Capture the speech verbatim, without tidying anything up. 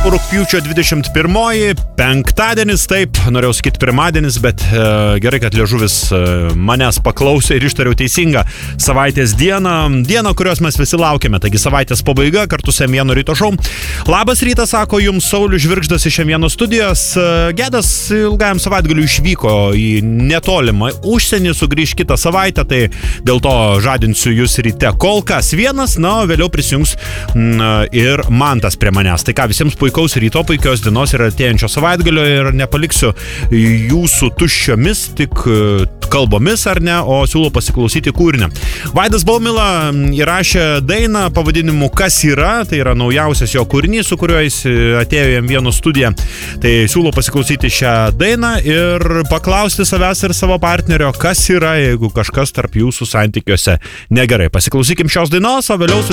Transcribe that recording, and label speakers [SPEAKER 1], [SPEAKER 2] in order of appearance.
[SPEAKER 1] Rugpjūčio dvidešimt pirmoji, penktadienis, taip, norėjau sakyti pirmadienis, bet e, gerai, kad liežuvis e, manęs paklausė ir ištariau teisingą savaitės dieną, dieną, kurios mes visi laukiame, taigi savaitės pabaiga kartu su M vieno ryto šou. Labas rytas, sako jums Saulius Žvirgždas iš M vieno studijos. Gedas ilgajam savaitgaliu išvyko į netolimą užsienį, sugrįž kitą savaitę, tai dėl to žadinsiu jūs ryte kol kas vienas, na, o vėliau prisijungs m, ir Mantas prie manęs. Tai ką, visiems puiku ryto, puikios dienos ir atėjančio savaitgalio ir nepaliksiu jūsų tuščiomis, tik kalbomis ar ne, o siūlau pasiklausyti kūrinio. Vaidas Baumila įrašė dainą pavadinimu Kas yra, tai yra naujausias jo kūrinys, su kuriuo jis atėjo į M vieno studiją. Tai siūlau pasiklausyti šią dainą ir paklausti savęs ir savo partnerio, kas yra, jeigu kažkas tarp jūsų santykiuose negerai. Pasiklausykim šios dainos, o vėliau su